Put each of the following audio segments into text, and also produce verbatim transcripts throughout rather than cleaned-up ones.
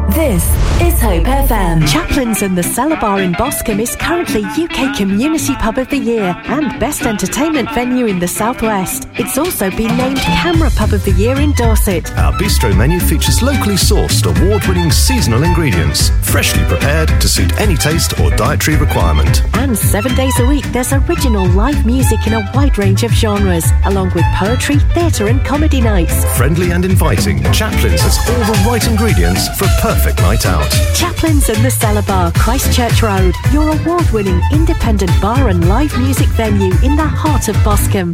This is Hope F M. Chaplains and the Cellar Bar in Boscombe is currently U K Community Pub of the Year and Best Entertainment Venue in the South West. It's also been named Camera Pub of the Year in Dorset. Our bistro menu features locally sourced, award-winning seasonal ingredients, freshly prepared to suit any taste or dietary requirement. And seven days a week, there's original live music in a wide range of genres, along with poetry, theatre and comedy nights. Friendly and inviting, Chaplains has all the right ingredients for a perfect night out. Chaplains and the Cellar Bar, Christchurch Road, your award-winning independent bar and live music venue in the heart of Boscombe.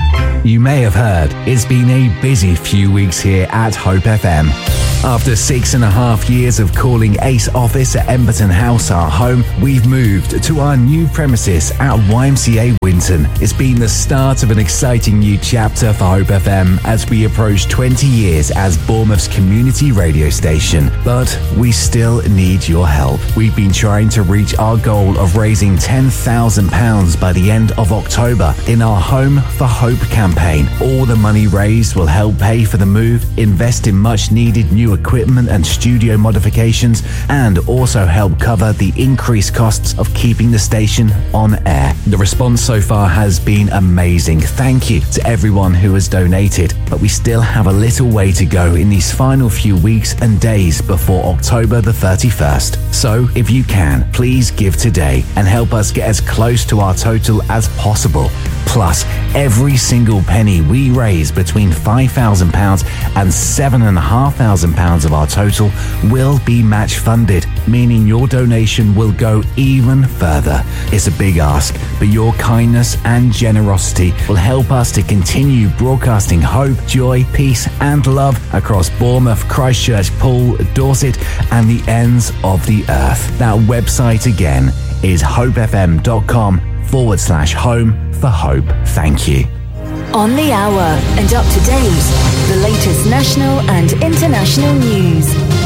You may have heard, it's been a busy few weeks here at Hope F M. After six and a half years of calling Ace Office at Emberton House our home, we've moved to our new premises at Y M C A Winton. It's been the start of an exciting new chapter for Hope F M as we approach twenty years as Bournemouth's community radio station. But we still need your help. We've been trying to reach our goal of raising ten thousand pounds by the end of October in our Home for Hope campaign. All the money raised will help pay for the move, invest in much needed new equipment and studio modifications, and also help cover the increased costs of keeping the station on air. The response so far has been amazing. Thank you to everyone who has donated, but we still have a little way to go in these final few weeks and days before October the thirty-first. So if you can, please give today and help us get as close to our total as possible. Plus, every single penny we raise between five thousand pounds and seven thousand five hundred pounds of our total will be match funded, meaning your donation will go even further. It's a big ask, but your kindness and generosity will help us to continue broadcasting hope, joy, peace and love across Bournemouth, Christchurch, Poole, Dorset and the ends of the earth. That website again is hopefm.com forward slash home for hope. Thank you. On the hour and up to date, the latest national and international news.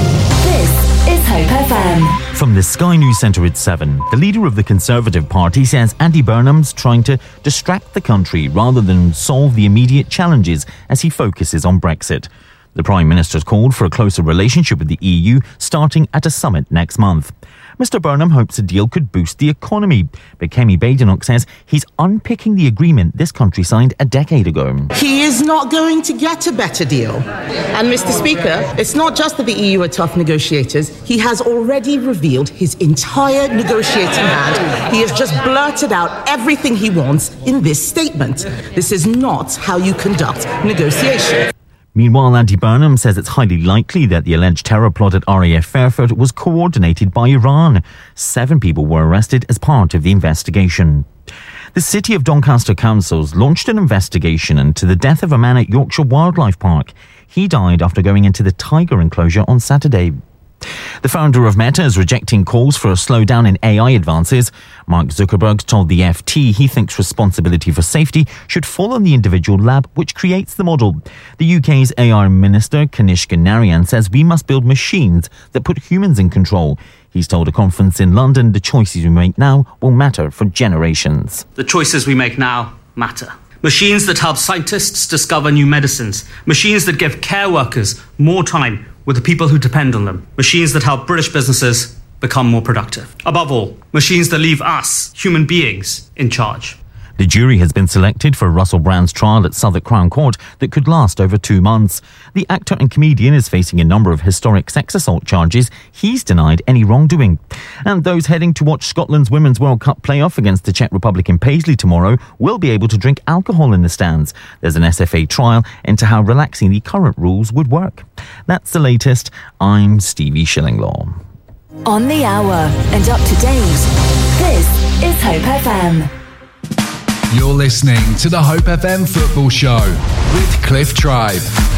This is Hope F M. From the Sky News Centre at seven, the leader of the Conservative Party says Andy Burnham's trying to distract the country rather than solve the immediate challenges as he focuses on Brexit. The Prime Minister's called for a closer relationship with the E U starting at a summit next month. Mister Burnham hopes a deal could boost the economy, but Kemi Badenoch says he's unpicking the agreement this country signed a decade ago. He is not going to get a better deal. And Mister Speaker, it's not just that the E U are tough negotiators. He has already revealed his entire negotiating hand. He has just blurted out everything he wants in this statement. This is not how you conduct negotiation. Meanwhile, Andy Burnham says it's highly likely that the alleged terror plot at R A F Fairford was coordinated by Iran. Seven people were arrested as part of the investigation. The City of Doncaster Councils launched an investigation into the death of a man at Yorkshire Wildlife Park. He died after going into the tiger enclosure on Saturday. The founder of Meta is rejecting calls for a slowdown in A I advances. Mark Zuckerberg told the F T he thinks responsibility for safety should fall on the individual lab which creates the model. The U K's A I Minister, Kanishka Narayan, says we must build machines that put humans in control. He's told a conference in London the choices we make now will matter for generations. The choices we make now matter. Machines that help scientists discover new medicines. Machines that give care workers more time with the people who depend on them. Machines that help British businesses become more productive. Above all, machines that leave us, human beings, in charge. The jury has been selected for Russell Brand's trial at Southwark Crown Court that could last over two months. The actor and comedian is facing a number of historic sex assault charges. He's denied any wrongdoing. And those heading to watch Scotland's Women's World Cup playoff against the Czech Republic in Paisley tomorrow will be able to drink alcohol in the stands. There's an S F A trial into how relaxing the current rules would work. That's the latest. I'm Stevie Shillinglaw. On the hour and up to date, this is Hope F M. You're listening to the Hope F M Football Show with Cliff Tribe.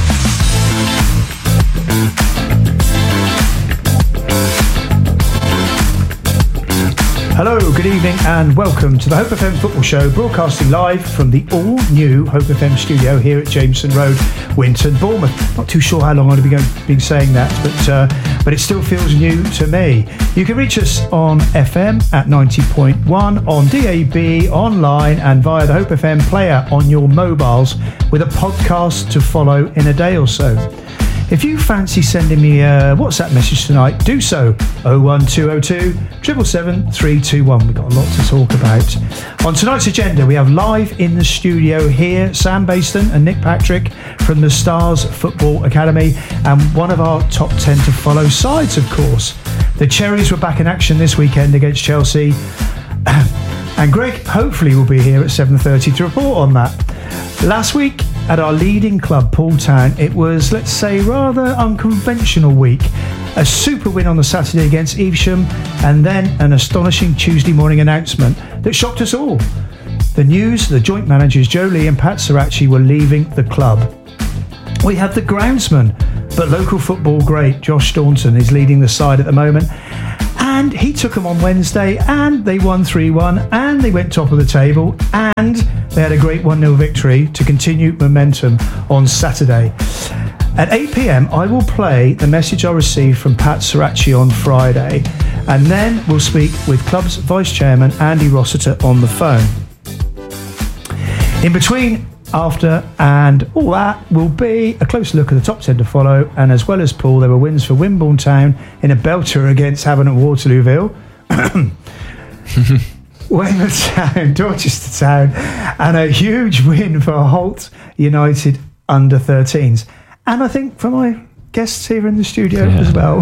Hello, good evening and welcome to the Hope F M Football Show, broadcasting live from the all-new Hope F M studio here at Jameson Road, Winton, Bournemouth. Not too sure how long I've been, been saying that, but uh, but it still feels new to me. You can reach us on F M at ninety point one, on D A B, online and via the Hope F M player on your mobiles, with a podcast to follow in a day or so. If you fancy sending me a WhatsApp message tonight, do so. oh one two oh two, seven seven seven, three two one. We've got a lot to talk about. On tonight's agenda, we have live in the studio here, Sam Baston and Nick Patrick from the Stars Football Academy, and one of our top ten to follow sides, of course. The Cherries were back in action this weekend against Chelsea. And Greg hopefully will be here at seven thirty to report on that. Last week at our leading club, Poole Town, it was, let's say, rather unconventional week. A super win on the Saturday against Evesham, and then an astonishing Tuesday morning announcement that shocked us all. The news, the joint managers Joe Lee and Pat Sirachi were leaving the club. We had the groundsman, but local football great Josh Staunton is leading the side at the moment. And he took them on Wednesday, and they won three one, and they went top of the table, and they had a great one nil victory to continue momentum on Saturday. At eight p.m, I will play the message I received from Pat Sirachi on Friday, and then we'll speak with club's vice chairman Andy Rossiter on the phone. In between, after and all that will be a close look at the top ten to follow, and as well as Poole, there were wins for Wimborne Town in a belter against Havant and Waterlooville, Weymouth Town, Dorchester Town, and a huge win for Holt United under thirteens. And I think for my guests here in the studio yeah. as well.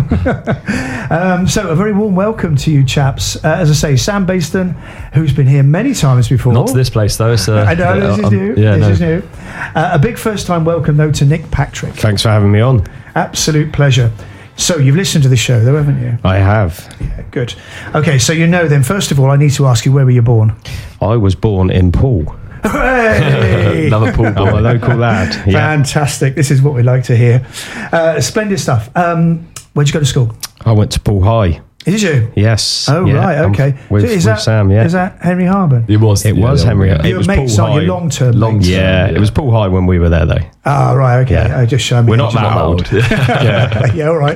um, so a very warm welcome to you chaps. Uh, as I say, Sam Baston, who's been here many times before. Not to this place though. So I know, this is um, new. Yeah, this no. is new. Uh, a big first time welcome though to Nick Patrick. Thanks for having me on. Absolute pleasure. So you've listened to the show though, haven't you? I have. Yeah, good. Okay, so you know then, first of all, I need to ask you, where were you born? I was born in Poole. Hooray! Another Poole boy. I'm a local lad. Yeah. Fantastic. This is what we like to hear. Uh, splendid stuff. Um, where'd you go to school? I went to Poole High. Did you? Yes. Oh, yeah, right, okay. With, so is with that, Sam, yeah. Is that Henry Harburn? It was. It yeah, was yeah, Henry. Yeah. It Your was mates, Poole aren't High. you? Long-term Long mates? Yeah, yeah, it was Poole High when we were there, though. Ah, right, okay. Yeah. I just show me. We're not that old. yeah. yeah, all right.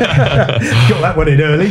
Got that one in early.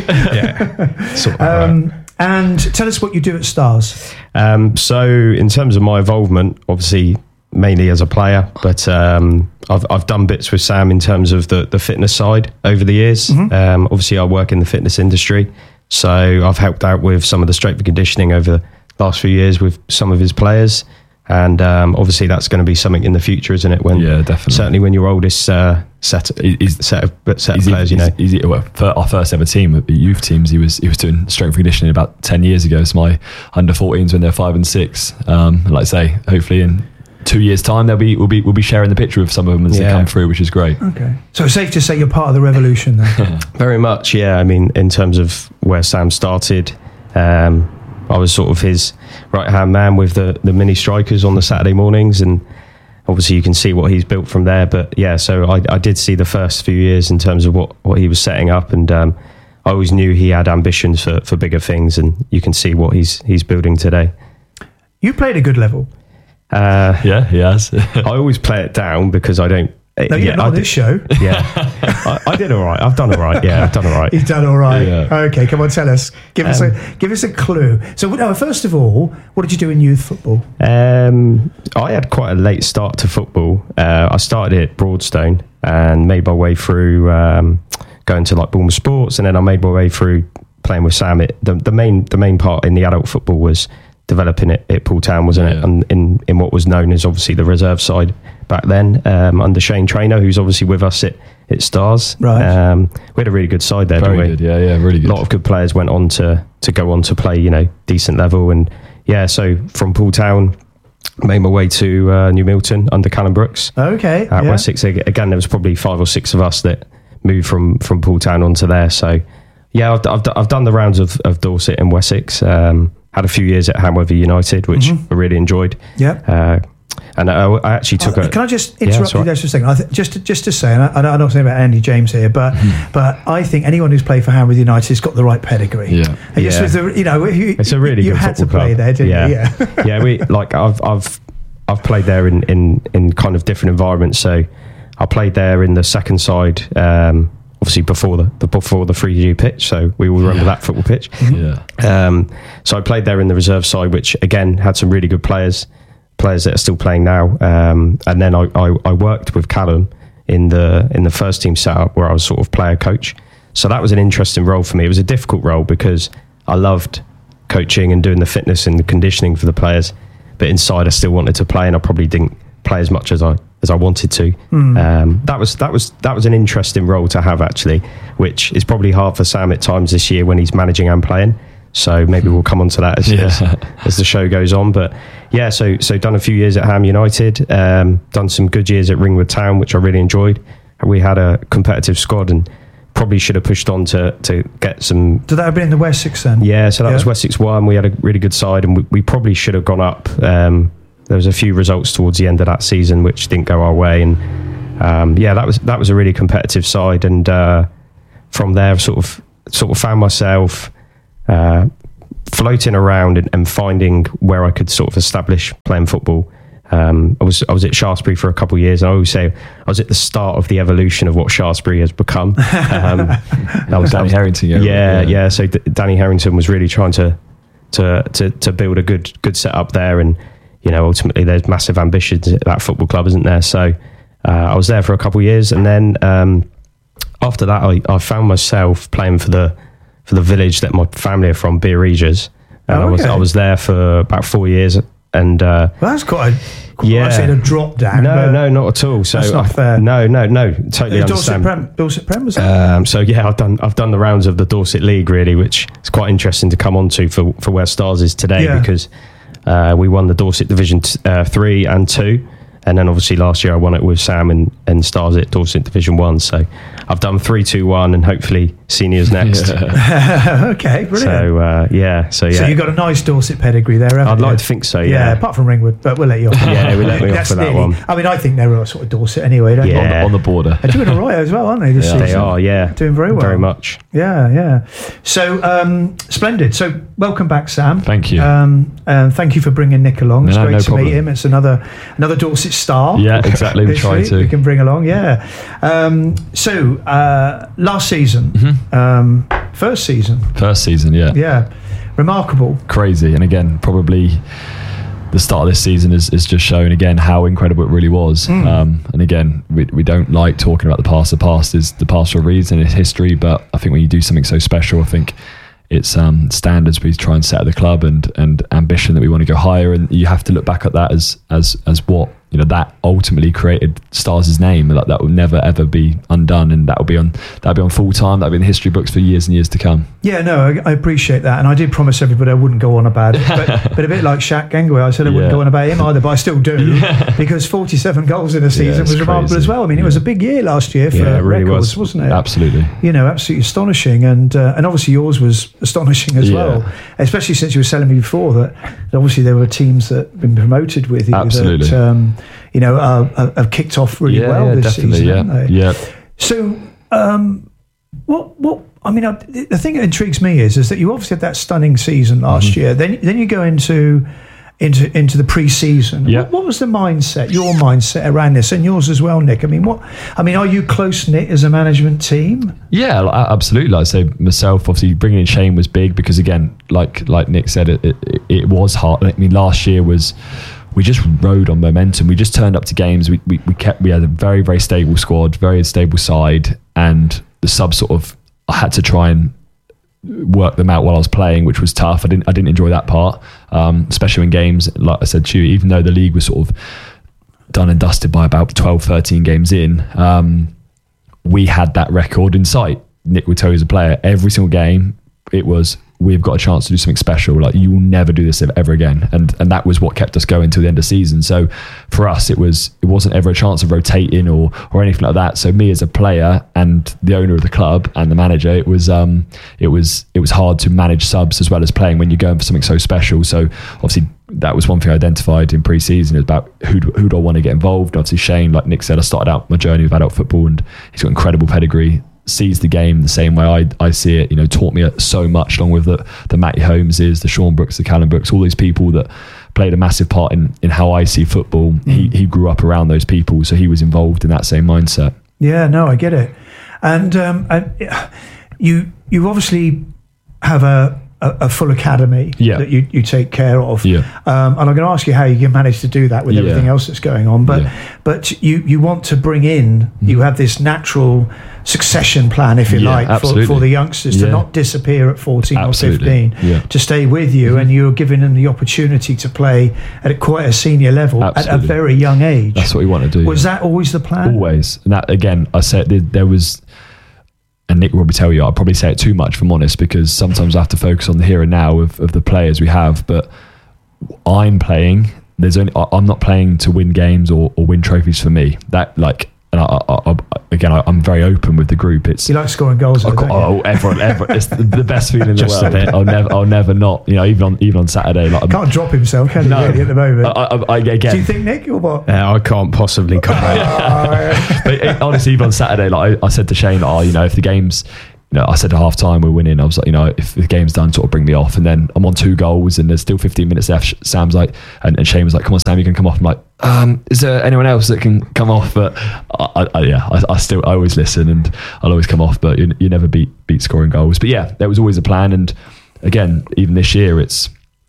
Yeah. Sort of um, right. And tell us what you do at Stars. Um, so, in terms of my involvement, obviously, mainly as a player, but um, I've I've done bits with Sam in terms of the, the fitness side over the years. Mm-hmm. Um, obviously, I work in the fitness industry, so I've helped out with some of the strength and conditioning over the last few years with some of his players. And um, obviously, that's going to be something in the future, isn't it? When, yeah, definitely. Certainly, when your oldest uh, set he's, set of, set of he's, players, you know. He's, he's, well, for our first ever team, youth teams, he was he was doing strength and conditioning about ten years ago. It's my under fourteens when they're five and six. Um, like I say, hopefully in two years' time, they'll be we'll be we'll be sharing the picture of some of them as yeah. they come through, which is great. Okay, so it's safe to say you're part of the revolution, then. Very much, yeah. I mean, in terms of where Sam started. Um, I was sort of his right-hand man with the, the mini strikers on the Saturday mornings, and obviously you can see what he's built from there. But yeah, so I, I did see the first few years in terms of what, what he was setting up, and um, I always knew he had ambitions for, for bigger things, and you can see what he's he's building today. You played a good level. Uh, yeah, he has. I always play it down because I don't. No, yeah, not on this show. Yeah, I, I did all right. I've done all right. Yeah, I've done all right. You've done all right. Yeah. Okay, come on, tell us. Give um, us a give us a clue. So, no, first of all, what did you do in youth football? Um, I had quite a late start to football. Uh, I started at Broadstone and made my way through um, going to like Bournemouth Sports, and then I made my way through playing with Sam. It, the, the main the main part in the adult football was developing it at Poole Town, wasn't yeah. it? And in, in what was known as obviously the reserve side back then, um, under Shane Trainer, who's obviously with us at, at Stars. Right. Um, we had a really good side there, Very didn't we? good, yeah, yeah, really good. A lot of good players went on to, to go on to play, you know, decent level. And yeah, so from Poole Town, made my way to uh, New Milton under Callum Brooks. Okay. At yeah. Wessex. Again, there was probably five or six of us that moved from, from Poole Town onto there. So yeah, I've, I've, I've done the rounds of, of Dorset and Wessex. Um, had a few years at Hamworthy United, which mm-hmm. I really enjoyed. Yeah. Uh, and I, I actually took uh, a... Can I just interrupt yeah, you there for a second? I th- just, to, just to say, and I, I'm not saying about Andy James here, but mm. but I think anyone who's played for Hamworthy United has got the right pedigree. Yeah. And just yeah. with the, you know, you, it's a really you good had to football play club. there, didn't yeah. you? Yeah. yeah, we, like, I've, I've, I've played there in, in, in kind of different environments. So I played there in the second side, um, obviously before the, the before the three G pitch, so we all remember yeah. that football pitch. Yeah. Um, so I played there in the reserve side, which again had some really good players, players that are still playing now. Um, and then I, I, I worked with Callum in the in the first team setup where I was sort of player coach. So that was an interesting role for me. It was a difficult role because I loved coaching and doing the fitness and the conditioning for the players, but inside I still wanted to play, and I probably didn't play as much as I as I wanted to. Mm. Um, that was that was that was an interesting role to have, actually, which is probably hard for Sam at times this year when he's managing and playing. So maybe we'll come on to that as, yeah. as, as the show goes on. But yeah, so so done a few years at Ham United, um, done some good years at Ringwood Town, which I really enjoyed. And we had a competitive squad and probably should have pushed on to, to get some... Did that have been in the Wessex then? Yeah, so that yeah. was Wessex one. We had a really good side, and we, we probably should have gone up. Um, there was a few results towards the end of that season which didn't go our way. And um, yeah, that was that was a really competitive side. And uh, from there, sort of sort of found myself... Uh, floating around and, and finding where I could sort of establish playing football. Um, I was I was at Shaftesbury for a couple of years, and I always say I was at the start of the evolution of what Shaftesbury has become. Um, that was Danny was, Harrington. Yeah, yeah. yeah. So D- Danny Harrington was really trying to to to to build a good good setup there, and you know ultimately there's massive ambitions at that football club, isn't there? So uh, I was there for a couple of years, and then um, after that I, I found myself playing for the for the village that my family are from, Beer Regis. And oh, okay. I was I was there for about four years, and uh, well, that's quite a quite yeah. I said a drop down. No, no, not at all. So that's not I, fair. No, no, no. Totally uh, understand. Dorset Prem, Dorset Prem was that? Um, so yeah, I've done I've done the rounds of the Dorset League, really, which is quite interesting to come on to for for where Stars is today, yeah. because uh, we won the Dorset Division t- uh, three and two. And then obviously last year I won it with Sam and, and Stars at Dorset Division one. So I've done three, two, one, and hopefully seniors next. Yeah. Okay, brilliant. So uh, yeah, so yeah. So you've got a nice Dorset pedigree there, haven't I'd you? like to think so, yeah. Yeah, apart from Ringwood, but we'll let you off. Yeah, we'll let me off for that one. I mean, I think they're sort of Dorset anyway, don't yeah. on, the, on the border. They're doing all right as well, aren't they, this yeah. season? They are, yeah. Doing very well. Very much. Yeah, yeah. So, um, splendid. So, welcome back, Sam. Thank you. Um, and thank you for bringing Nick along. It's no, great no to problem. meet him. It's another another Dorset star. Yeah, exactly. We try to. We can bring along, yeah. Um, so, uh, last season, mm-hmm. um, first season. First season, yeah. Yeah. Remarkable. Crazy. And again, probably the start of this season is, is just showing again how incredible it really was. Mm. Um, and again, we, we don't like talking about the past. The past is the past for a reason, it's history. But I think when you do something so special, I think it's um, standards we try and set at the club, and, and ambition that we want to go higher. And you have to look back at that as as as what, you know, that ultimately created Stars' name. Like, that will never ever be undone, and that will be on that'll be on full time. That'll be in the history books for years and years to come. Yeah, no, I, I appreciate that, and I did promise everybody I wouldn't go on about it. But, but a bit like Shaq Gengwe, I said I wouldn't yeah. go on about him either, but I still do yeah. because forty-seven goals in a season yeah, was remarkable crazy. as well. I mean, it yeah. was a big year last year for yeah, it really records, was. wasn't it? Absolutely. You know, absolutely astonishing, and uh, and obviously yours was astonishing as yeah. well. Especially since you were telling me before that, that obviously there were teams that had been promoted with you absolutely. that um, you know uh, have kicked off really yeah, well yeah, this definitely, season. Yeah, haven't they? yeah. So, um, what what? I mean, I, the thing that intrigues me is is that you obviously had that stunning season last mm-hmm. year. Then then you go into into into the pre-season. Yeah. What, what was the mindset, your mindset around this, and yours as well, Nick? I mean, what? I mean, are you close knit as a management team? Yeah, like, absolutely. Like I say, myself, obviously bringing in Shane was big because, again, like like Nick said, it it, it was hard. I mean, last year was. We just rode on momentum. We just turned up to games. We, we we kept. We had a very very stable squad, very stable side, and the subs sort of. I had to try and work them out while I was playing, which was tough. I didn't I didn't enjoy that part, um, especially in games. Like I said to you, even though the league was sort of done and dusted by about twelve, thirteen games in, um, we had that record in sight. Nick would tell you as a player, every single game, it was. We've got a chance to do something special. Like, you will never do this ever again, and and that was what kept us going till the end of season. So for us, it was it wasn't ever a chance of rotating or or anything like that. So me as a player and the owner of the club and the manager, it was um it was it was hard to manage subs as well as playing when you're going for something so special. So obviously that was one thing I identified in pre-season. It was about who who do I want to get involved. Obviously Shane, like Nick said, I started out my journey with adult football, and he's got incredible pedigree. Sees the game the same way I, I see it, you know, taught me so much, along with the, the Matty Holmeses, the Sean Brooks, the Callum Brooks, all these people that played a massive part in, in how I see football. Mm. He he grew up around those people, so he was involved in that same mindset. Yeah, no, I get it. And um, I, you you obviously have a a, a full academy yeah. that you, you take care of. Yeah. Um, and I'm going to ask you how you can manage to do that with yeah. everything else that's going on. But yeah. but you, you want to bring in, mm. you have this natural succession plan, if you yeah, like, for, for the youngsters yeah. to not disappear at fourteen absolutely. or fifteen, yeah. to stay with you, mm-hmm. and you're giving them the opportunity to play at quite a senior level absolutely. at a very young age. That's what we want to do. Was yeah. that always the plan? Always. And that, again, I said there, there was... And Nick will probably tell you, I'll probably say it too much, if I'm honest, because sometimes I have to focus on the here and now of, of the players we have. But I'm playing. There's only I'm not playing to win games or, or win trophies for me. That like, and I, I, I, again, I, I'm very open with the group. It's you like scoring goals. Got, oh, everyone, everyone, it's the, the best feeling in the Just world. I'll never, I'll never not. You know, even on even on Saturday, like I'm, can't drop himself, can no, he? Really, at the moment. I, I, I, again, do you think, Nick, or what? Uh, I can't possibly comment. But it, honestly, even on Saturday, like I, I said to Shane, oh, you know, if the game's You know, I said at half time we're winning. I was like, you know, if the game's done, sort of bring me off. And then I'm on two goals and there's still fifteen minutes left. Sam's like, and, and Shane was like, come on, Sam, you can come off. I'm like, um, is there anyone else that can come off? But I, I, yeah, I, I still, I always listen and I'll always come off. But you, you never beat beat scoring goals. But yeah, there was always a plan. And again, even this year, it's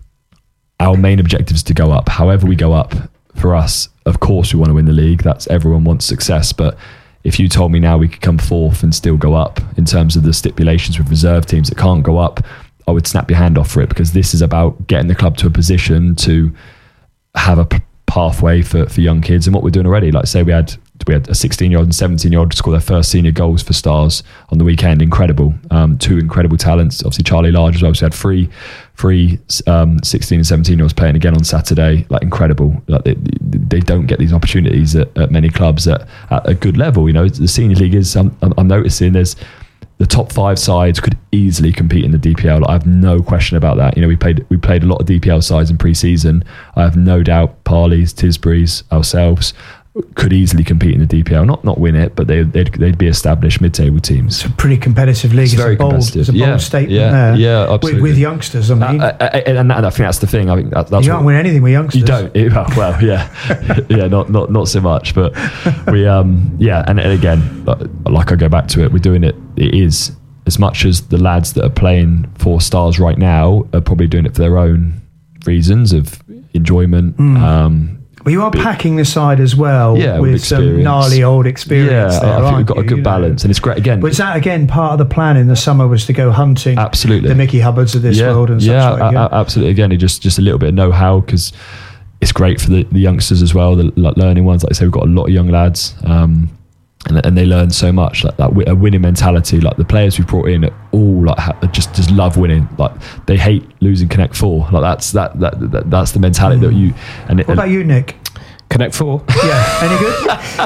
our main objective is to go up. However we go up, for us, of course, we want to win the league. That's everyone wants success, but if you told me now we could come fourth and still go up in terms of the stipulations with reserve teams that can't go up, I would snap your hand off for it, because this is about getting the club to a position to have a p- pathway for, for young kids. And what we're doing already, like say we had we had a sixteen year old and seventeen year old score their first senior goals for Stars on the weekend. Incredible. Um, two incredible talents. Obviously Charlie Large as well. So we had three, three um, sixteen and seventeen year olds playing again on Saturday. Like incredible. Like they, they don't get these opportunities at, at many clubs at, at a good level. You know, the senior league is, I'm, I'm noticing there's the top five sides could easily compete in the D P L. Like, I have no question about that. You know, we played we played a lot of D P L sides in pre-season. I have no doubt Parleys, Tisbury's, ourselves could easily compete in the D P L. Not not win it, but they, they'd they'd be established mid-table teams. It's a pretty competitive league. It's, it's very a bold, competitive. It's a bold yeah, statement yeah, there. Yeah, absolutely. With, with youngsters, I mean. Uh, uh, and, that, and I think that's the thing. I think that, that's you can't what, win anything with youngsters. You don't. It, well, well, yeah, yeah, not not not so much. But we, um, yeah, and, and again, like I go back to it, we're doing it. It is as much as the lads that are playing for Stars right now are probably doing it for their own reasons of enjoyment. Mm. Um, Well, you are Bit, packing the side as well, yeah, with, with some gnarly old experience yeah, there, I think we've got you, a good you balance, know? and it's great again. Was that again part of the plan in the summer, was to go hunting? Absolutely, the Mickey Hubbards of this yeah, world and yeah, such like. Yeah, absolutely. Again, it just just a little bit of know-how, because it's great for the, the youngsters as well, the like, learning ones. Like I say, we've got a lot of young lads. Um, And, and they learn so much, like that, a winning mentality. Like the players we brought in, are all like ha- just just love winning. Like they hate losing Connect Four. Like that's that, that, that that's the mentality mm. that you. And what about you, Nick? Connect Four. Yeah, any good?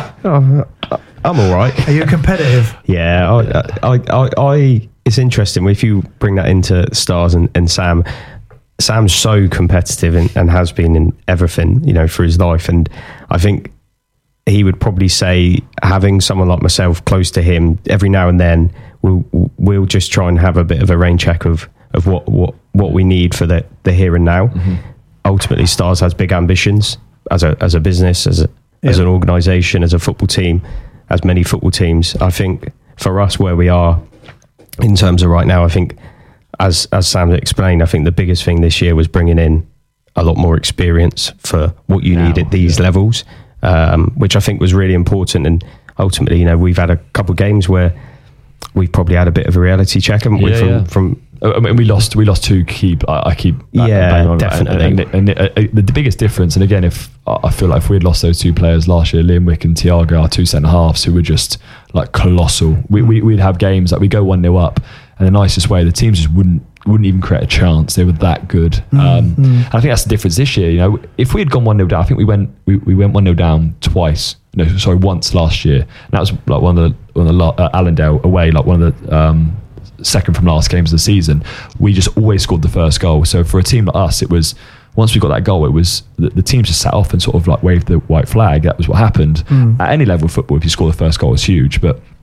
oh, I'm all right. Are you competitive? Yeah, I, I, I, I. It's interesting if you bring that into Stars and, and Sam. Sam's so competitive and, and has been in everything, you know, for his life, and I think he would probably say having someone like myself close to him every now and then, we'll we'll just try and have a bit of a rain check of of what what, what we need for the, the here and now. Mm-hmm. Ultimately, Stars has big ambitions as a as a business, as a, yeah. as an organisation, as a football team, as many football teams. I think for us, where we are in terms of right now, I think as as Sam explained, I think the biggest thing this year was bringing in a lot more experience for what you now, need at these yeah. levels. Um, which I think was really important, and ultimately, you know, we've had a couple of games where we've probably had a bit of a reality check, haven't we? Yeah, from, yeah. from I mean, we lost, we lost two key. I, I keep, yeah, definitely. And, and, and, and, and the, the biggest difference, and again, if I feel like if we had lost those two players last year, Liam Wick and Tiago, our two centre halves, who were just like colossal. We, we we'd have games like we go one nil up, and the nicest way, the teams just wouldn't wouldn't even create a chance. They were that good. Mm, um, mm. And I think that's the difference this year. You know, if we had gone one nil down, I think we went we, we went one nil down twice. No, sorry, once last year. And that was like one of the one of the uh, Allendale away, like one of the um, second from last games of the season. We just always scored the first goal. So for a team like us, it was once we got that goal, it was the, the teams just sat off and sort of like waved the white flag. That was what happened. Mm. At any level of football, if you score the first goal, it's huge. But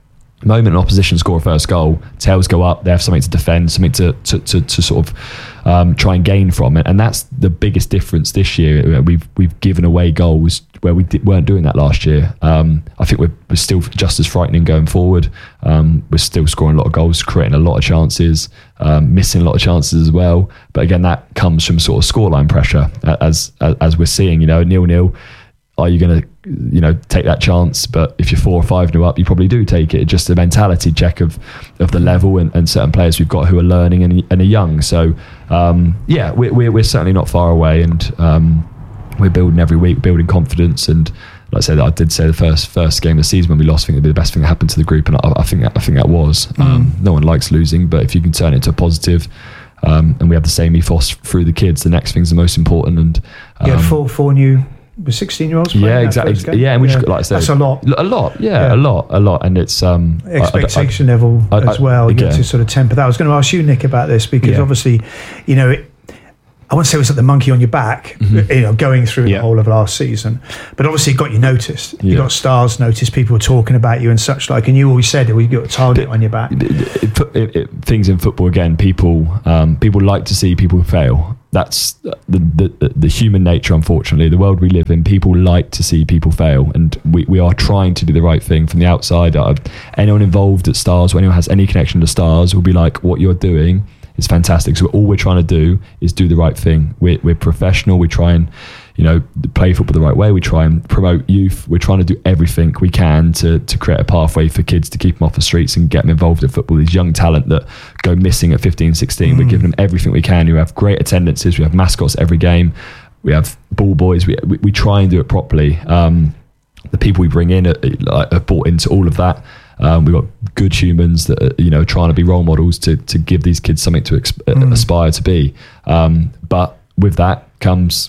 The moment an opposition score a first goal, tails go up, they have something to defend, something to to, to, to sort of um, try and gain from it. And that's the biggest difference this year. We've we've given away goals where we di- weren't doing that last year. Um, I think we're, we're still just as frightening going forward. Um, we're still scoring a lot of goals, creating a lot of chances, um, missing a lot of chances as well. But again, that comes from sort of scoreline pressure, as as, as we're seeing. You know, nil-nil. Are you going to, you know, take that chance? But if you're four or five nil up, you probably do take it. It's just a mentality check of of the level and, and certain players we've got who are learning and, and are young. So um, yeah, we're, we're we're certainly not far away, and um, we're building every week, building confidence. And like I said, I did say the first first game of the season when we lost, I think it'd be the best thing that happened to the group, and I, I think that, I think that was. Mm. Um, no one likes losing, but if you can turn it into a positive. Um, and we have the same ethos through the kids. The next thing's the most important. And um, yeah, four four new. With sixteen year olds, yeah, exactly. Yeah, and we yeah. just like I said, that's a lot, a lot, yeah, yeah. a lot, a lot, and it's um expectation I, I, level I, I, as well. You again, get to sort of temper that. I was going to ask you, Nick, about this because yeah. obviously, you know, it, I wouldn't say it was like the monkey on your back, mm-hmm. you know, going through yeah. the whole of last season, but obviously it got you noticed. You yeah. got stars noticed. People were talking about you and such like, and you always said we got a target it, on your back. It, it, it, it, things in football again, people um, people like to see people fail. That's the, the the human nature, unfortunately. The world we live in, people like to see people fail, and we, we are trying to do the right thing from the outside. Uh, anyone involved at Stars, or anyone has any connection to Stars, will be like, what you're doing is fantastic. So all we're trying to do is do the right thing. We're, we're professional. We try and, you know, play football the right way. We try and promote youth. We're trying to do everything we can to to create a pathway for kids to keep them off the streets and get them involved in football. These young talent that go missing at fifteen, sixteen, mm. we're giving them everything we can. We have great attendances. We have mascots every game. We have ball boys. We we, we try and do it properly. Um, the people we bring in are, are bought into all of that. Um, we've got good humans that are, you know, trying to be role models to to give these kids something to exp- mm. aspire to be. Um, but with that comes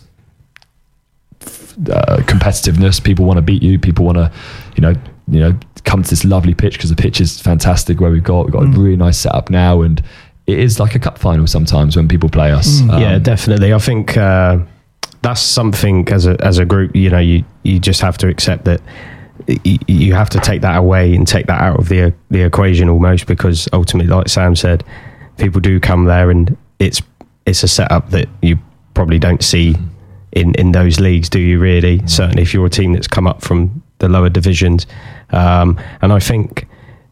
Uh, competitiveness. People want to beat you. People want to, you know, you know, come to this lovely pitch because the pitch is fantastic. Where we've got we've got mm. a really nice setup now, and it is like a cup final sometimes when people play us. Mm. Um, yeah, definitely. I think uh, that's something as a as a group. You know, you you just have to accept that. You, you have to take that away and take that out of the the equation almost, because ultimately, like Sam said, people do come there, and it's it's a setup that you probably don't see in, in those leagues, do you really? Certainly if you're a team that's come up from the lower divisions. Um, and I think,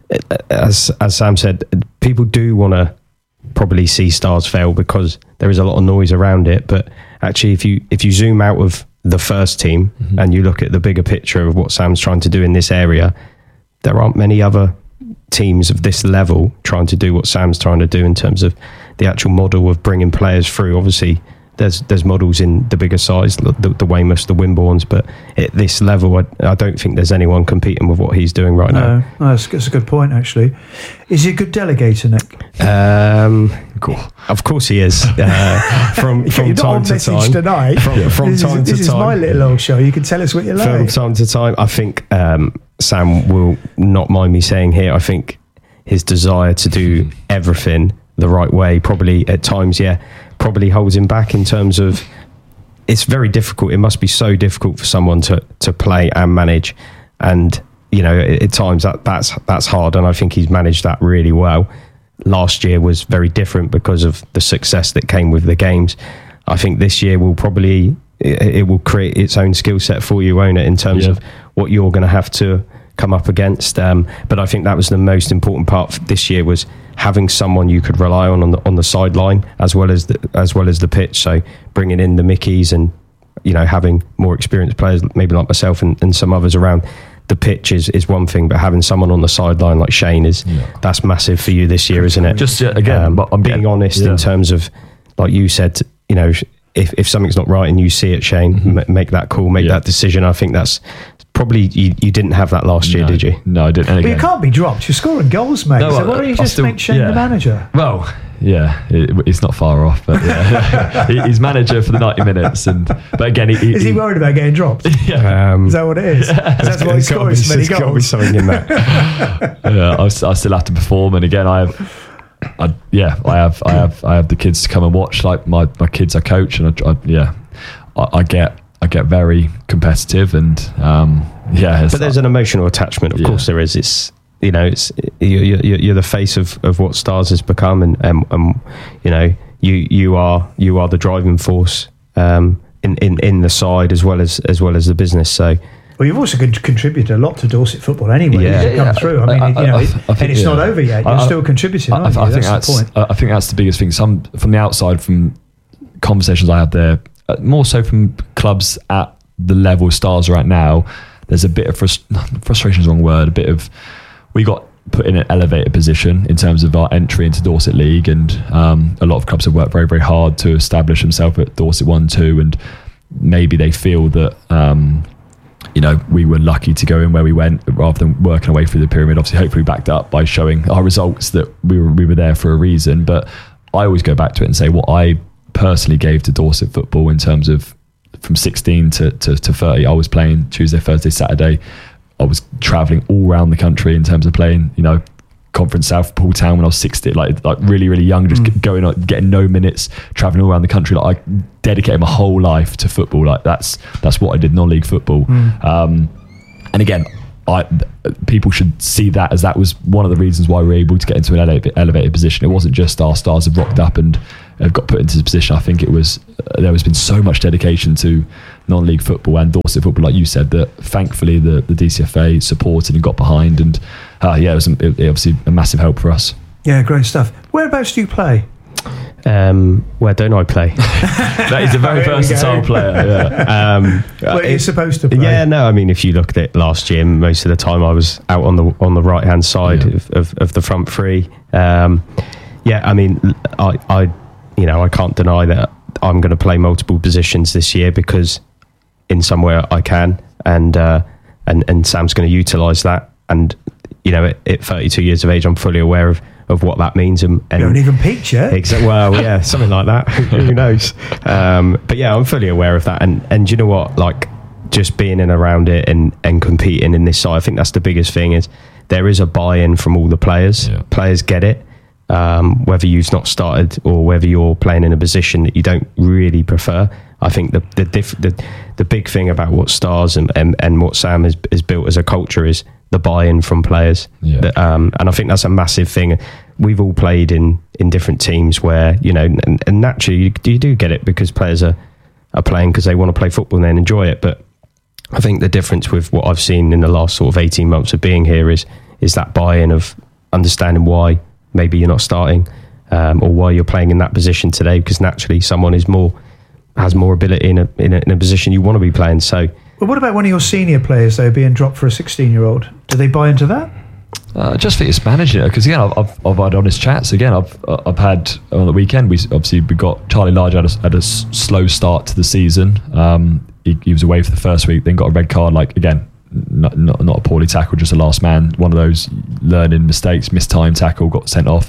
as as Sam said, people do want to probably see Stars fail because there is a lot of noise around it. But actually, if you if you zoom out of the first team mm-hmm. and you look at the bigger picture of what Sam's trying to do in this area, there aren't many other teams of this level trying to do what Sam's trying to do in terms of the actual model of bringing players through. Obviously, there's there's models in the bigger size, the, the Weymouths, the Wimbornes, but at this level, I, I don't think there's anyone competing with what he's doing right no, now. No, that's, that's a good point, actually. Is he a good delegator, Nick? Um, cool. Of course he is. Uh, from from You're time not on to time. Tonight. From, yeah. from this time is, to this time. This is my little old show. You can tell us what you like. From time to time, I think um, Sam will not mind me saying here, I think his desire to do everything the right way, probably at times, yeah, probably holds him back in terms of it's very difficult. It must be so difficult for someone to, to play and manage. And, you know, at, at times that, that's that's hard. And I think he's managed that really well. Last year was very different because of the success that came with the games. I think this year will probably, it, it will create its own skill set for you, won't it, in terms yeah. of what you're going to have to come up against. Um, but I think that was the most important part for this year, was having someone you could rely on on the, on the sideline as well as the, as well as the pitch. So bringing in the Mickeys and, you know, having more experienced players, maybe like myself and, and some others around the pitch is, is one thing, but having someone on the sideline like Shane is yeah. that's massive for you this year, isn't it? Just uh, again, um, but I'm being getting, honest yeah. in terms of, like you said, you know, if, if something's not right and you see it, Shane, mm-hmm. m- make that call, make yeah. that decision. I think that's probably you, you didn't have that last year, no, did you? No, I didn't. And but again, you can't be dropped. You're scoring goals, mate. No, so why don't you just still, make Shane yeah. the manager? Well, yeah, it, it's not far off, but yeah. he's manager for the ninety minutes. And but again, he, he, is he worried about getting dropped? Yeah. Um, is that what it is? Yeah. Is that why he's scoring so many goals? There's got to be something in that. yeah, I, I still have to perform, and again, I have. I, yeah, I have, I have, I have the kids to come and watch. Like my, my kids, I coach, and I, I yeah, I, I get, I get very competitive, and um, yeah. But there's an emotional attachment, of yeah. course there is. It's you know, it's you're, you're, you're the face of, of what Stars has become, and, and, and you know, you you are you are the driving force um, in, in in the side as well as as well as the business. So. Well, you've also contributed a lot to Dorset football anyway. Yeah, yeah, come yeah. through. I mean, I, I, you know, I, I it, think, and it's yeah. not over yet. You're I, still contributing, I, aren't I, I you? think that's, that's the point. I think that's the biggest thing. Some from the outside, from conversations I had there, uh, more so from clubs at the level Stars are at now. There's a bit of frust- frustration is the wrong word. A bit of we got put in an elevated position in terms of our entry into Dorset League, and um, a lot of clubs have worked very, very hard to establish themselves at Dorset one, two, and maybe they feel that. Um, You know, we were lucky to go in where we went rather than working our way through the pyramid. Obviously, hopefully backed up by showing our results that we were we were there for a reason. But I always go back to it and say what I personally gave to Dorset football in terms of from sixteen to, to, to thirty. I was playing Tuesday, Thursday, Saturday. I was travelling all around the country in terms of playing, you know, Conference South, Poole Town when I was sixteen, like like really, really young, just mm. going on, getting no minutes, travelling all around the country. Like I dedicated my whole life to football. Like that's that's what I did, non-league football. Mm. Um, and again, I people should see that as that was one of the reasons why we were able to get into an elevated, elevated position. It wasn't just our Stars have rocked up and have got put into this position. I think it was uh, there has been so much dedication to non-league football and Dorset football, like you said, that thankfully the, the D C F A supported and got behind, and uh, yeah, it was it, it obviously a massive help for us. Yeah, great stuff. Whereabouts do you play? Um, where don't I play? That is a very versatile player. Yeah. Um, Where you're supposed to play. Yeah, no, I mean, if you look at it last year, most of the time I was out on the on the right hand side Yeah. of, of, of the front three. Um, yeah, I mean, I, I, you know, I can't deny that I'm going to play multiple positions this year because in somewhere I can, and uh, and and Sam's going to utilise that. And you know, at, at thirty-two years of age, I'm fully aware of. of what that means, and, and you haven't even peaked yet. Exa- well, yeah, something like that. Who knows? Um, but yeah, I'm fully aware of that, and and you know what? Like just being in around it and and competing in this side, I think that's the biggest thing. Is there is a buy-in from all the players. Yeah. Players get it, um, whether you've not started or whether you're playing in a position that you don't really prefer. I think the the diff- the, the big thing about what Stars and, and, and what Sam has, has built as a culture is the buy-in from players. Yeah. That, um, and I think that's a massive thing. We've all played in, in different teams where, you know, and, and naturally you, you do get it because players are, are playing because they want to play football and then enjoy it. But I think the difference with what I've seen in the last sort of eighteen months of being here is is that buy-in of understanding why maybe you're not starting um, or why you're playing in that position today, because naturally someone is more has more ability in a, in a, in a position you want to be playing. So, well, what about one of your senior players, though, being dropped for a sixteen-year-old? Do they buy into that? Uh, I just think it's managing it, because again, I've, I've, I've had honest chats. Again, I've I've had on the weekend. We obviously we got Charlie Large had a, had a s- slow start to the season. Um, he, he was away for the first week, then got a red card. Like again, not, not not a poorly tackled, just a last man. One of those learning mistakes, missed time tackle, got sent off.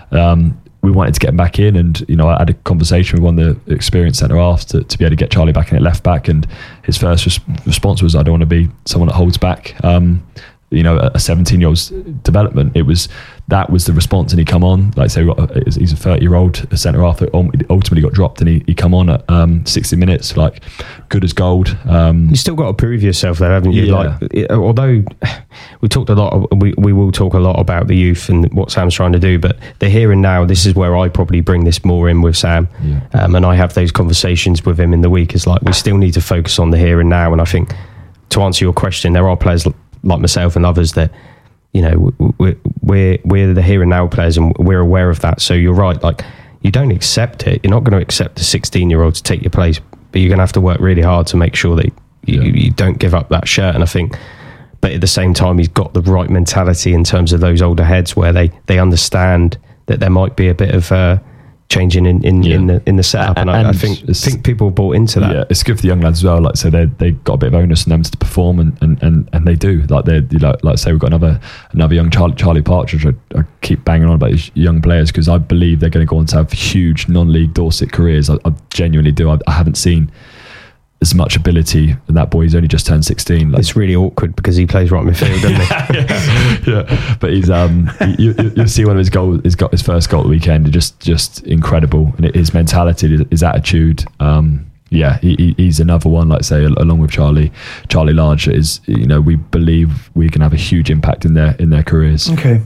Um, we wanted to get him back in, and you know I had a conversation with one of the experienced centre halves to, to be able to get Charlie back in at left back, and his first res- response was, "I don't want to be someone that holds back." Um, you know, a seventeen year old's development. It was that was the response, and he come on. Like I say, we got a, he's a thirty year old centre half that ultimately got dropped, and he, he come on at um, sixty minutes, like good as gold. Um, you still got to prove yourself, though, haven't you? Yeah. Like, it, although we talked a lot, we we will talk a lot about the youth and what Sam's trying to do, but the here and now. This is where I probably bring this more in with Sam, yeah. um, and I have those conversations with him in the week. It's like we still need to focus on the here and now, and I think to answer your question, there are players like myself and others that, you know, we're, we're we're the here and now players, and we're aware of that. So you're right, like you don't accept it. You're not going to accept a sixteen year old to take your place, but you're going to have to work really hard to make sure that you, yeah. you don't give up that shirt. And I think, but at the same time, he's got the right mentality in terms of those older heads where they they understand that there might be a bit of uh, changing in, in, yeah. in the in the setup, and, and I, I think think people bought into that. Yeah, it's good for the young lads as well. Like so, they they got a bit of onus on them to perform, and, and, and, and they do. Like they you know, like say we've got another another young Charlie, Charlie Partridge. I, I keep banging on about these young players because I believe they're going to go on to have huge non-league Dorset careers. I, I genuinely do. I, I haven't seen as much ability in that boy. He's only just turned sixteen. Like, it's really awkward because he plays right midfield, doesn't he? yeah, yeah, but he's um you, you, you'll see one of his goals. He's got his first goal at the weekend. Just just incredible, and his mentality, his attitude. Um, yeah, he, he- he's another one. Like I say, al- along with Charlie, Charlie Large is. You know, we believe we can have a huge impact in their in their careers. Okay.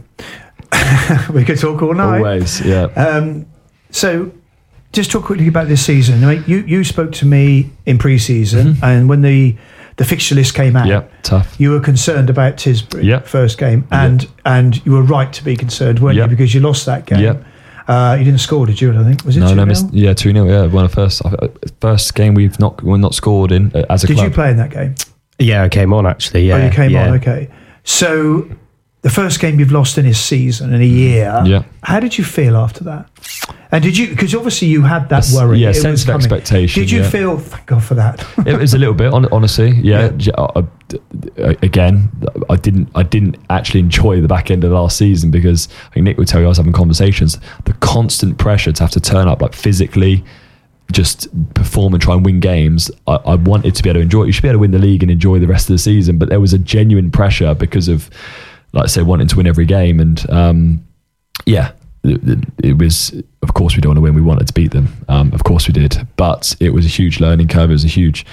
We could talk all night. Always, yeah. Um, so, just talk quickly about this season. I mean, you, you spoke to me in pre-season, Mm-hmm. and when the, the fixture list came out, Yeah, tough. you were concerned about Tisbury Yeah. first game, and and you were right to be concerned, weren't Yeah. you? Because you lost that game. Yeah. Uh, you didn't score, did you? I don't think was it No, two no, nil? missed, yeah, two nil. Yeah, one of the first uh, first game we've not we're not scored in uh, as a Did club. you play in that game? Yeah, I came on actually. Yeah, Oh, you came yeah. on. Okay, so the first game you've lost in a season in a year. Yeah. How did you feel after that? And did you? Because obviously you had that Yes, worry. yeah, It sense was of coming. expectation, Did you yeah. feel? Thank God for that. It was a little bit, hon- honestly. Yeah. J- I- I- again, I didn't. I didn't actually enjoy the back end of last season because I think Nick would tell you I was having conversations. The constant pressure to have to turn up, like physically, just perform and try and win games. I, I wanted to be able to enjoy it. You should be able to win the league and enjoy the rest of the season, but there was a genuine pressure because of, like I say, wanting to win every game. And um, yeah, it, it- it was. Of course, we don't want to win. We wanted to beat them. Um, of course, we did. But it was a huge learning curve. It was a huge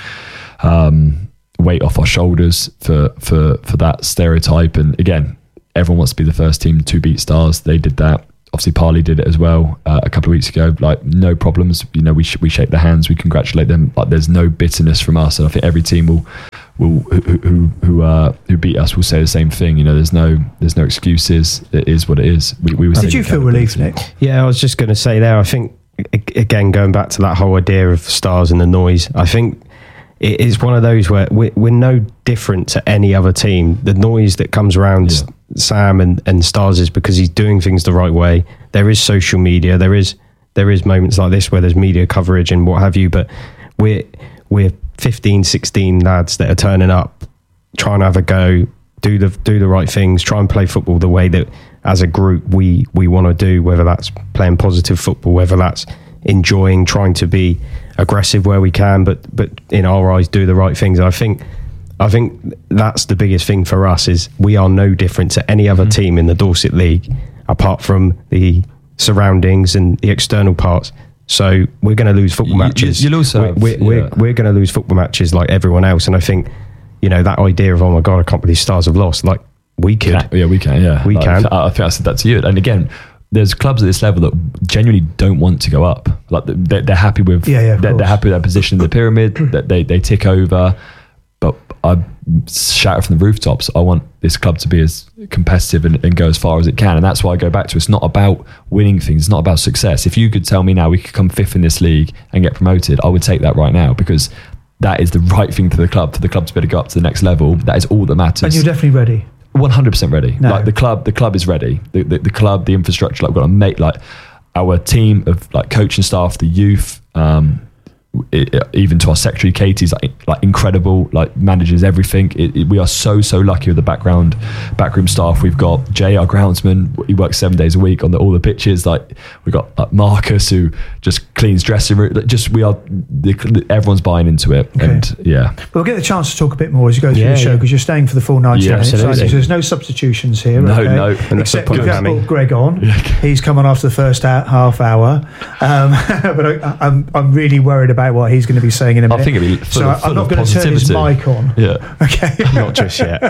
um, weight off our shoulders for for for that stereotype. And again, everyone wants to be the first team to beat Stars. They did that. Obviously, Parley did it as well uh, a couple of weeks ago. Like, no problems. You know, we sh- we shake their hands. We congratulate them. Like, there's no bitterness from us. And I think every team will will who who who, uh, who beat us will say the same thing. You know, there's no there's no excuses. It is what it is. We, we were Did you feel relief, Nick? Yeah, I was just going to say there, I think, a- again, going back to that whole idea of Stars and the noise, I think it is one of those where we're, we're no different to any other team. The noise that comes around Yeah. Sam and, and Stars is because he's doing things the right way. There is social media. There is there is moments like this where there's media coverage and what have you, but we're, we're fifteen, sixteen lads that are turning up, trying to have a go, do the do the right things, try and play football the way that as a group we we want to do, whether that's playing positive football, whether that's enjoying, trying to be aggressive where we can, but but in our eyes do the right things. And I think I think that's the biggest thing for us is we are no different to any other team in the Dorset League apart from the surroundings and the external parts. So we're going to lose football You- you- matches. you'll also have- we're, we're, yeah. we're, we're going to lose football matches like everyone else. And I think, you know, that idea of, oh my God, I can't believe Stars have lost. Like, we could. Can- yeah, we can. Yeah, We Like, can. I, I think I said that to you. And again, there's clubs at this level that genuinely don't want to go up. Like they're, they're happy with. Yeah, yeah, of they're, they're course. happy with their position in the pyramid. That they they tick over. But I shout it from the rooftops. I want this club to be as competitive and, and go as far as it can. And that's why I go back to. It's not about winning things. It's not about success. If you could tell me now we could come fifth in this league and get promoted, I would take that right now because that is the right thing for the club. For the club to be able to go up to the next level, that is all that matters. And you're definitely ready. One hundred percent ready. No. Like the club, the club is ready. The, the, the club, the infrastructure. Like we've got to make like our team of like coaching staff, the youth, um, it, it- even to our secretary Katie's like, like incredible. Like manages everything. It, it- we are so so lucky with the background backroom staff. We've got Jay, our groundsman. He works seven days a week on the, all the pitches. Like we've got like Marcus who just cleans dressing room. Like, just we are. The, everyone's buying into it. Okay. And yeah, We'll get the chance to talk a bit more as you go through Yeah, the show yeah. because you're staying for the full ninety Yeah, minutes. absolutely. So there's no substitutions here. No, okay? no. Unless Except they we've put got Mammy. Greg on. He's come on after the first hour, half hour. Um, but I, I'm, I'm really worried about what he's going to be saying in a minute. I think it'd be full so of- I'm full not of going to turn his positivity. mic on. yeah. Okay. Not just yet.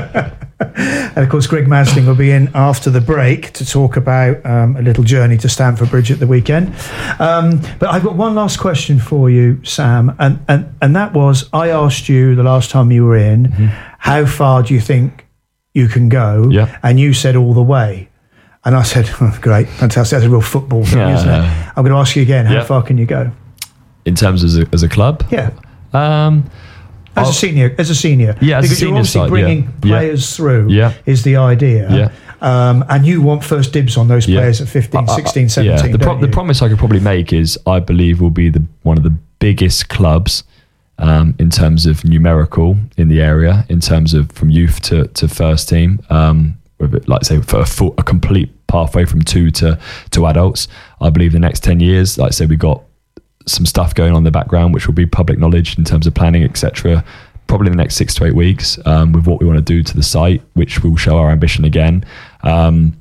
And of course, Greg Masling will be in after the break to talk about um, a little journey to Stamford Bridge at the weekend. Um, but I've got one last question for you, Sam, and, and, and that was I asked you the last time you were in, Mm-hmm. how far do you think you can go? Yeah. And you said all the way. And I said, oh, great, fantastic. That's a real football thing, Yeah. isn't it? I'm going to ask you again, how Yeah. far can you go? In terms of as a, as a club, Yeah. um, As I'll- a senior, as a senior, Yeah, as a because you're senior obviously side, yeah. bringing Yeah. players through. Yeah. Is the idea. Yeah. Um, and you want first dibs on those Yeah. players at fifteen, I- I- sixteen, seventeen. Yeah, the, pro- don't the you? promise I could probably make is I believe we'll be the one of the biggest clubs um, in terms of numerical in the area, in terms of from youth to, to first team. Um, with it, like I say, for a, full, a complete pathway from two to to adults. I believe the next ten years, like I say, we've got some stuff going on in the background, which will be public knowledge in terms of planning, et cetera. Probably in the next six to eight weeks um, with what we want to do to the site, which will show our ambition again. Um,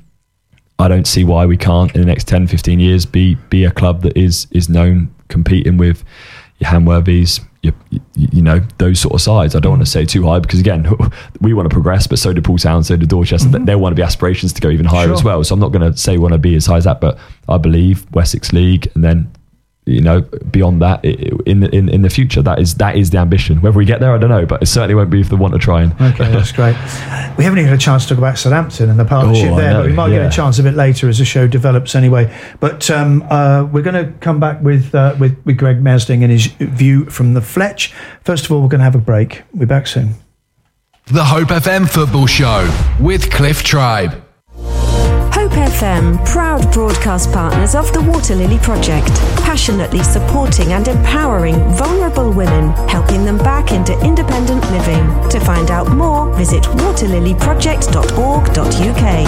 I don't see why we can't in the next ten, fifteen years be be a club that is is known competing with your Hanworthys, you, you, you know, those sort of sides. I don't want to say too high because, again, we want to progress, but so do Paul Town, so do Dorchester. Mm-hmm. They want to be aspirations to go even higher sure. as well. So I'm not going to say we want to be as high as that, but I believe Wessex League, and then, you know, beyond that, in the, in in the future, that is that is the ambition. Whether we get there, I don't know, but it certainly won't be if they want to try and. Okay, that's great. We haven't even had a chance to talk about Southampton and the partnership oh, there, but we might yeah. get a chance a bit later as the show develops anyway. But um, uh, we're going to come back with, uh, with with Greg Mesling and his view from the Fletch. First of all, we're going to have a break. We'll be back soon. The Hope F M Football Show with Cliff Tribe. Hope F M, proud broadcast partners of the Water Lily Project, passionately supporting and empowering vulnerable women, helping them back into independent living. To find out more, visit water lily project dot org dot U K.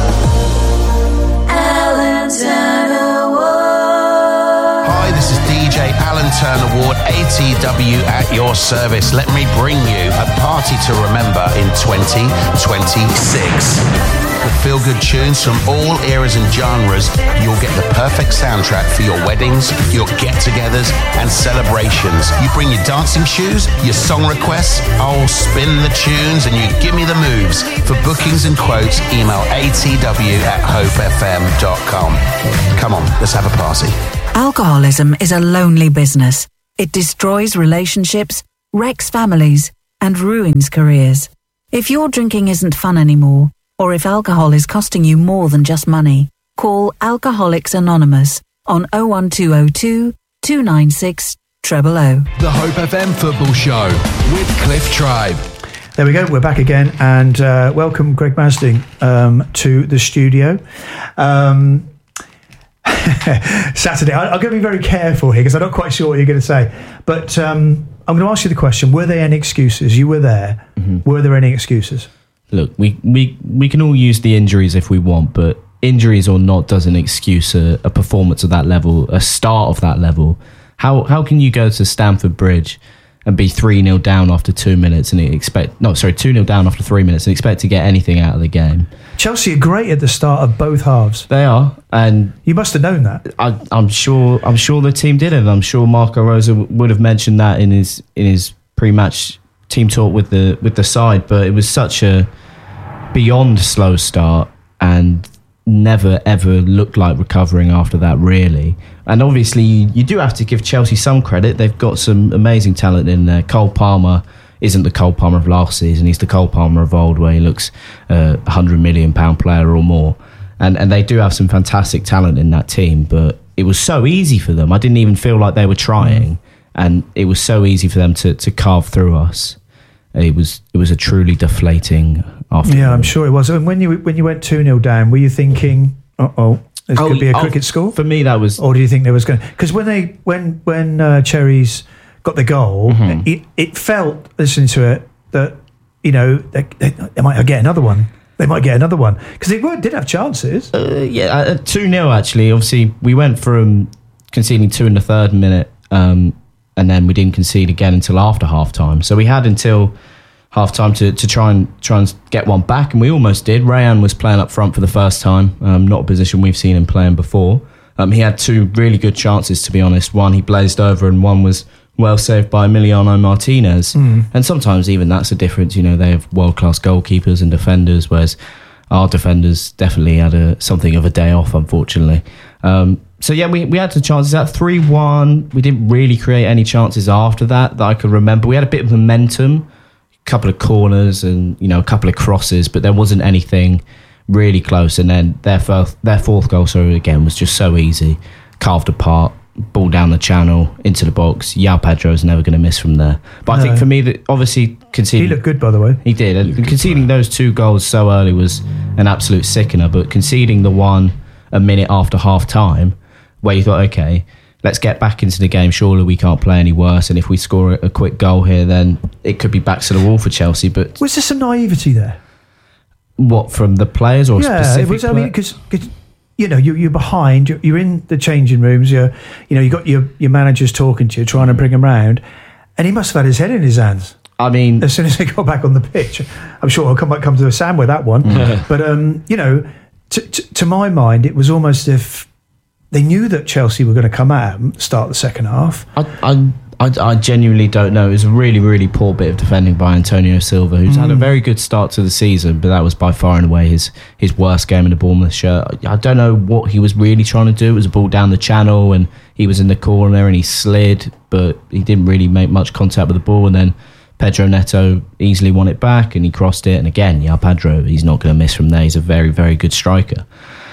Alan Turner Ward. Hi, this is D J Alan Turner Ward, A T W at your service. Let me bring you a party to remember in twenty twenty-six. With feel-good tunes from all eras and genres, you'll get the perfect soundtrack for your weddings, your get-togethers and celebrations. You bring your dancing shoes, your song requests, I'll spin the tunes and you give me the moves. For bookings and quotes, email A T W at hope f m dot com. Come on, let's have a party. Alcoholism is a lonely business. It destroys relationships, wrecks families, and ruins careers. If your drinking isn't fun anymore, or if alcohol is costing you more than just money, call Alcoholics Anonymous on oh one two oh two, two nine six, zero zero zero. The Hope F M Football Show with Cliff Tribe. There we go, we're back again, and uh, welcome Greg Mesling um, to the studio. Um, Saturday, I, I'm going to be very careful here because I'm not quite sure what you're going to say, but um, I'm going to ask you the question, were there any excuses? You were there. Mm-hmm. Were there any excuses? Look, we, we, we can all use the injuries if we want, but injuries or not doesn't excuse a, a performance of that level, a start of that level. How how can you go to Stamford Bridge and be three nil down after two minutes and expect, no, sorry, two nil down after three minutes and expect to get anything out of the game? Chelsea are great at the start of both halves. They are, and you must have known that. I, I'm sure. I'm sure the team did, and I'm sure Marco Rosa would have mentioned that in his in his pre-match team talk with the with the side. But it was such a beyond slow start, and never ever looked like recovering after that, really. And obviously, you, you do have to give Chelsea some credit. They've got some amazing talent in there. Cole Palmer isn't the Cole Palmer of last season. He's the Cole Palmer of old, where he looks uh, a hundred million pound player or more. And and they do have some fantastic talent in that team. But it was so easy for them. I didn't even feel like they were trying, and it was so easy for them to to carve through us. It was it was a truly deflating afternoon. Yeah, I'm sure it was. And when you when you went two nil down, were you thinking, uh oh, this oh, could be a cricket oh, score? For me, that was. Or do you think there was going? Because when they when when uh, Cherries got the goal, mm-hmm. it, it felt, listening to it, that, you know, they, they, they might get another one. They might get another one. Because they were, did have chances. Uh, yeah, uh, two nil actually. Obviously, we went from conceding two in the third minute, um, and then we didn't concede again until after half-time. So we had until half-time to, to try and try and get one back, and we almost did. Rayan was playing up front for the first time, um, not a position we've seen him playing before. Um, he had two really good chances, to be honest. One he blazed over, and one was well saved by Emiliano Martinez. Mm. And sometimes even that's a difference. You know, they have world-class goalkeepers and defenders, whereas our defenders definitely had a, something of a day off, unfortunately. Um, so, yeah, we, we had the chances at three one. We didn't really create any chances after that that I could remember. We had a bit of momentum, a couple of corners and, you know, a couple of crosses, but there wasn't anything really close. And then their fourth, their fourth goal, so again, was just so easy. Carved apart. Ball down the channel into the box. João Pedro's never going to miss from there. But no. I think for me, that obviously conceding, he looked good, by the way. He did, and conceding those two goals so early was an absolute sickener. But conceding the one a minute after half time, where you thought, okay, let's get back into the game. Surely we can't play any worse. And if we score a quick goal here, then it could be back to the wall for Chelsea. But was there some naivety there? What, from the players or yeah, specific? It was, I mean, because. You know, you're, you're behind. You're, you're in the changing rooms. You're, you know, you got your, your managers talking to you, trying to bring him round, and he must have had his head in his hands. I mean, as soon as they got back on the pitch, I'm sure I'll come back come to a Sam with that one. Mm. But um, you know, to, to, to my mind, it was almost as if they knew that Chelsea were going to come at them, start the second half. I, I I, I genuinely don't know. It was a really, really poor bit of defending by Antonio Silva, who's mm. had a very good start to the season, but that was by far and away his, his worst game in the Bournemouth shirt. I don't know what he was really trying to do. It was a ball down the channel, and he was in the corner, and he slid, but he didn't really make much contact with the ball, and then Pedro Neto easily won it back, and he crossed it, and again, yeah, Pedro, he's not going to miss from there. He's a very, very good striker.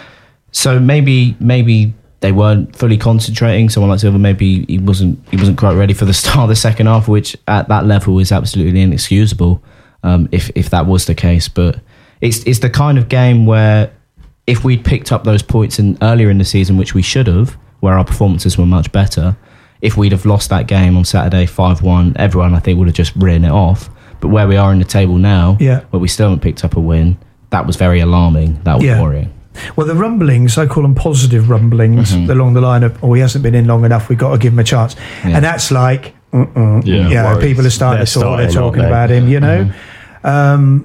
So maybe, maybe... they weren't fully concentrating. Someone like Silva, maybe he wasn't he wasn't quite ready for the start of the second half, which at that level is absolutely inexcusable um, if if that was the case. But it's it's the kind of game where if we'd picked up those points in earlier in the season, which we should have, where our performances were much better, if we'd have lost that game on Saturday five one, everyone I think would have just written it off. But where we are in the table now, yeah. where we still haven't picked up a win, that was very alarming. That was yeah. worrying. Well, the rumblings, I call them positive rumblings, mm-hmm. along the line of, oh, he hasn't been in long enough, we've got to give him a chance. Yeah. And that's like, uh-uh. yeah, you know, people are starting they're to sort, they're starting, talking they? about him, you know. Mm-hmm. Um,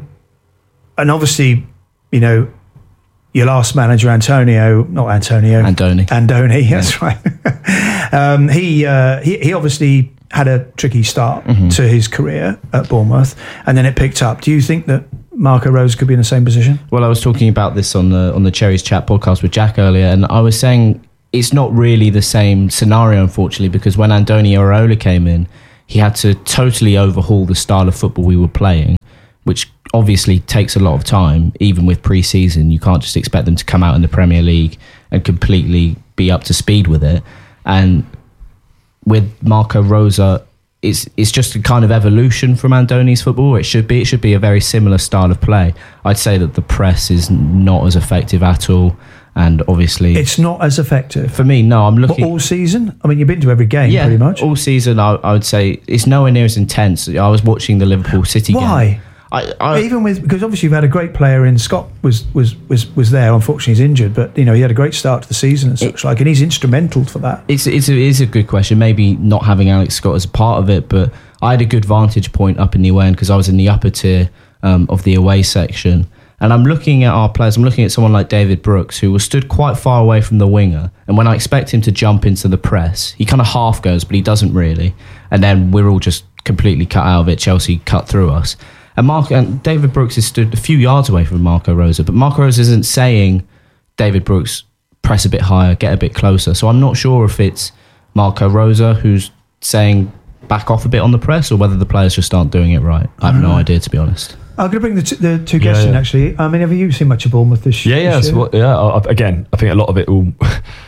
and obviously, you know, your last manager, Antonio, not Antonio. Andoni. Andoni, that's yeah. right. um, he, uh, he, he obviously had a tricky start mm-hmm. to his career at Bournemouth, and then it picked up. Do you think that Marco Rose could be in the same position? Well, I was talking about this on the on the Cherries Chat podcast with Jack earlier, and I was saying it's not really the same scenario, unfortunately, because when Andoni Iraola came in, he had to totally overhaul the style of football we were playing, which obviously takes a lot of time. Even with pre-season, you can't just expect them to come out in the Premier League and completely be up to speed with it. And with Marco Rose, It's it's just a kind of evolution from Andoni's football. It should be. It should be a very similar style of play. I'd say that the press is not as effective at all, and obviously it's not as effective for me. No, I'm looking but all season. I mean, you've been to every game, yeah, pretty much all season. I, I would say it's nowhere near as intense. I was watching the Liverpool City Why? game. Why? I, I, Even with because obviously you've had a great player in Scott was was was was there. Unfortunately, he's injured, but you know he had a great start to the season and such it, like, and he's instrumental for that. It's it's a, it is a good question. Maybe not having Alex Scott as a part of it, but I had a good vantage point up in the away end because I was in the upper tier um, of the away section, and I'm looking at our players. I'm looking at someone like David Brooks, who was stood quite far away from the winger, and when I expect him to jump into the press, he kind of half goes, but he doesn't really, and then we're all just completely cut out of it. Chelsea cut through us. And, Mark, and David Brooks is stood a few yards away from Marco Rose, but Marco Rose isn't saying, David Brooks, press a bit higher, get a bit closer. So I'm not sure if it's Marco Rose who's saying back off a bit on the press, or whether the players just aren't doing it right. I have no idea, to be honest. I'm going to bring the, t- the two guests yeah, in, yeah. actually. I mean, have you seen much of Bournemouth this, yeah, yeah, this year? Yeah, yeah. I, again, I think a lot of it will...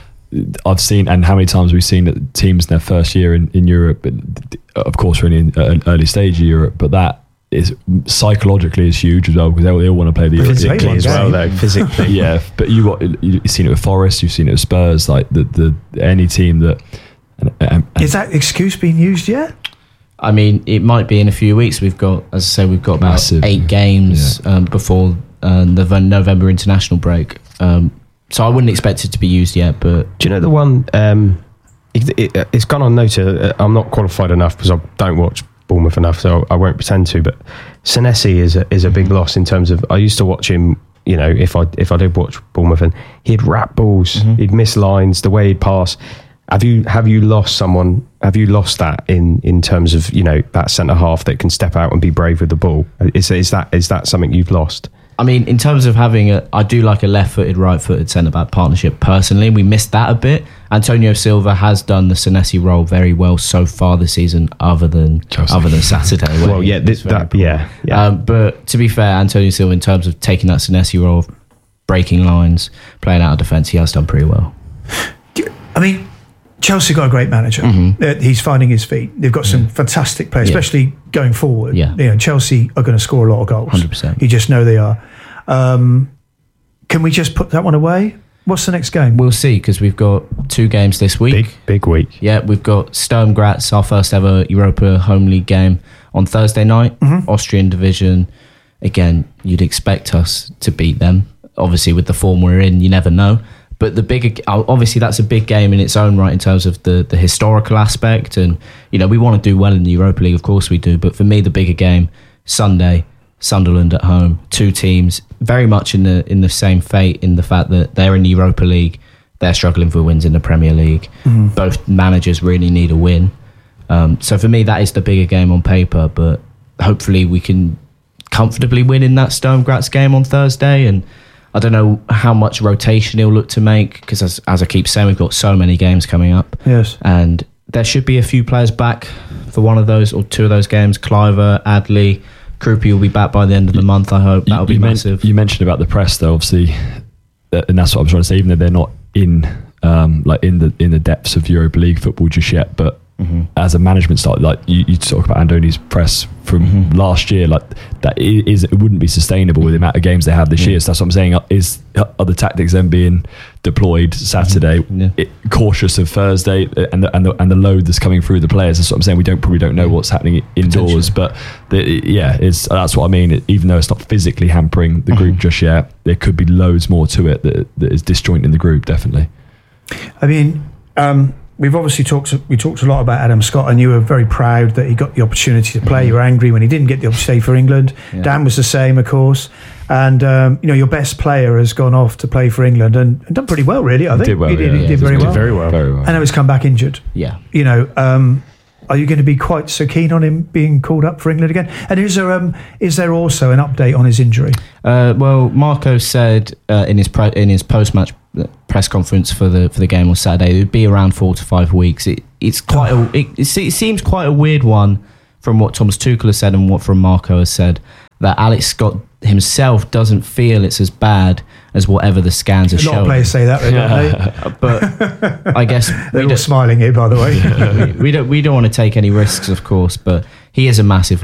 I've seen, and how many times we've seen that teams in their first year in, in Europe, of course, we're in an early stage of Europe, but that is psychologically is huge as well, because they all, they all want to play the European physically as well, though. Physically, yeah. But you got you've seen it with Forest, you've seen it with Spurs. Like the the any team that and, and, is that excuse being used yet? I mean, it might be in a few weeks. We've got, as I say, we've got about Massive. eight games yeah. um, before uh, the November international break. Um, so I wouldn't expect it to be used yet. But do you know the one? Um, it, it, it's gone unnoted. I'm not qualified enough because I don't watch Bournemouth enough, so I won't pretend to. But Senesi is a, is a big loss in terms of. I used to watch him. You know, if I if I did watch Bournemouth, and he'd wrap balls, mm-hmm. he'd miss lines, the way he'd pass. Have you have you lost someone? Have you lost that in, in terms of, you know, that centre half that can step out and be brave with the ball? Is is that is that something you've lost? I mean, in terms of having a, I do like a left-footed, right-footed centre-back partnership personally. We missed that a bit. Antonio Silva has done the Senesi role very well so far this season, other than Chelsea. other than Saturday. Well, yeah, this, that, yeah, yeah. Um, but to be fair, Antonio Silva, in terms of taking that Senesi role, of breaking lines, playing out of defence, he has done pretty well. I mean, Chelsea got a great manager. Mm-hmm. Uh, he's finding his feet. They've got some yeah. fantastic players, especially yeah. going forward. Yeah. You know, Chelsea are going to score a lot of goals. one hundred percent. You just know they are. Um, can we just put that one away? What's the next game? We'll see, because we've got two games this week. Big, big week. Yeah, we've got Sturm Graz, our first ever Europa Home League game, on Thursday night. Mm-hmm. Austrian division. Again, you'd expect us to beat them. Obviously, with the form we're in, you never know. But the bigger, obviously, that's a big game in its own right in terms of the, the historical aspect. And, you know, we want to do well in the Europa League, of course we do. But for me, the bigger game, Sunday, Sunderland at home, two teams very much in the in the same fate, in the fact that they're in the Europa League, they're struggling for wins in the Premier League. Mm-hmm. Both managers really need a win. Um, so for me, that is the bigger game on paper, but hopefully we can comfortably win in that Sturm Graz game on Thursday. And I don't know how much rotation he'll look to make, because as, as I keep saying, we've got so many games coming up. Yes. And there should be a few players back for one of those or two of those games. Cliver, Adley, Krupi will be back by the end of the month, I hope. That'll be you massive. Men- you mentioned about the press, though, obviously, and that's what I'm trying to say, even though they're not in um, like in the in the depths of Europa League football just yet, but mm-hmm. as a management style, like you, you talk about Andoni's press from mm-hmm. last year, like that is it wouldn't be sustainable with the amount of games they have this mm-hmm. year. So that's what I'm saying. Is are the tactics then being deployed Saturday, mm-hmm. yeah. it, cautious of Thursday, and the, and the and the load that's coming through the players? That's what I'm saying. We don't probably don't know what's happening indoors, but the, yeah, it's that's what I mean. Even though it's not physically hampering the group mm-hmm. just yet, there could be loads more to it that, that is disjointing the group. Definitely. I mean. Um, We've obviously talked. We talked a lot about Adam Scott, and you were very proud that he got the opportunity to play. You were angry when he didn't get the opportunity for England. Yeah. Dan was the same, of course. And um, you know, your best player has gone off to play for England and, and done pretty well, really. I think he did well. He did, yeah. he did yeah, very, did well. very well. Very well. And now he's come back injured. Yeah. You know, um, are you going to be quite so keen on him being called up for England again? And is there um, is there also an update on his injury? Uh, well, Marco said uh, in his pre- in his post match press conference for the for the game on Saturday, it would be around four to five weeks. It, it's quite a, it, it seems quite a weird one from what Thomas Tuchel has said and what from Marco has said, that Alex Scott himself doesn't feel it's as bad as whatever the scans are showing. A lot showing. of players say that, don't they? But I guess they're all smiling here, by the way. we, we don't we don't want to take any risks, of course, but he is a massive